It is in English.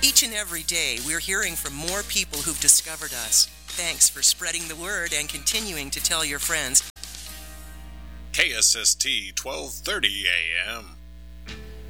Each and every day, we're hearing from more people who've discovered us. Thanks for spreading the word and continuing to tell your friends. KSST 1230 AM.